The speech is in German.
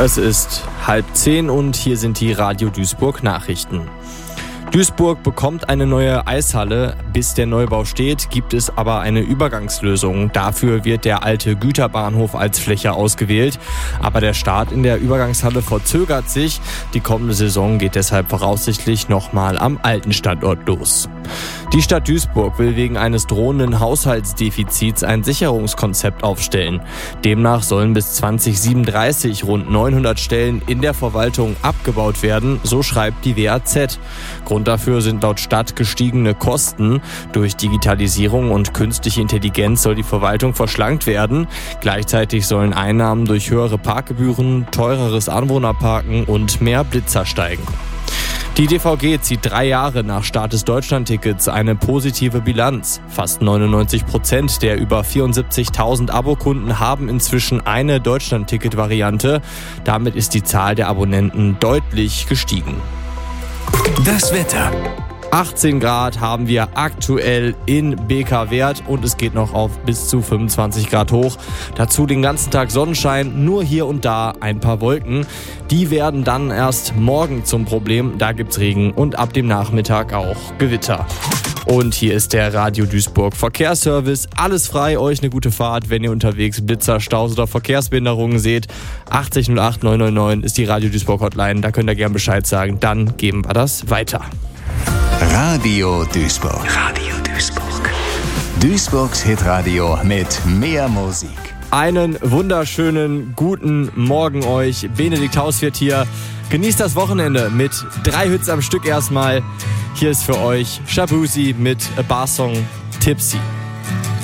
Es ist 9:30 und hier sind die Radio Duisburg Nachrichten. Duisburg bekommt eine neue Eishalle. Bis der Neubau steht, gibt es aber eine Übergangslösung. Dafür wird der alte Güterbahnhof als Fläche ausgewählt. Aber der Start in der Übergangshalle verzögert sich. Die kommende Saison geht deshalb voraussichtlich nochmal am alten Standort los. Die Stadt Duisburg will wegen eines drohenden Haushaltsdefizits ein Sicherungskonzept aufstellen. Demnach sollen bis 2037 rund 900 Stellen in der Verwaltung abgebaut werden, so schreibt die WAZ. Grund dafür sind laut Stadt gestiegene Kosten. Durch Digitalisierung und künstliche Intelligenz soll die Verwaltung verschlankt werden. Gleichzeitig sollen Einnahmen durch höhere Parkgebühren, teureres Anwohnerparken und mehr Blitzer steigen. Die DVG zieht 3 Jahre nach Start des Deutschlandtickets eine positive Bilanz. Fast 99% der über 74.000 Abokunden haben inzwischen eine Deutschlandticket-Variante. Damit ist die Zahl der Abonnenten deutlich gestiegen. Das Wetter. 18 Grad haben wir aktuell in Beker-Wert und es geht noch auf bis zu 25 Grad hoch. Dazu den ganzen Tag Sonnenschein, nur hier und da ein paar Wolken. Die werden dann erst morgen zum Problem, da gibt's Regen und ab dem Nachmittag auch Gewitter. Und hier ist der Radio Duisburg Verkehrsservice. Alles frei, euch eine gute Fahrt, wenn ihr unterwegs Blitzer, Staus oder Verkehrsbehinderungen seht. 80 08 999 ist die Radio Duisburg Hotline, da könnt ihr gerne Bescheid sagen, dann geben wir das weiter. Radio Duisburg. Radio Duisburg. Duisburgs Hitradio mit mehr Musik. Einen wunderschönen guten Morgen euch. Benedikt Hauswirt hier. Genießt das Wochenende mit 3 Hits am Stück erstmal. Hier ist für euch Shabuzi mit A Bar Song Tipsy.